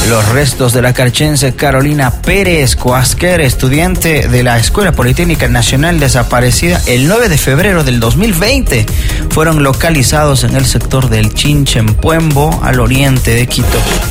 Los restos de la carchense Carolina Pérez Coasquer, estudiante de la Escuela Politécnica Nacional desaparecida el 9 de febrero del 2020, fueron localizados en el sector del Chinchempuembo, al oriente de Quito.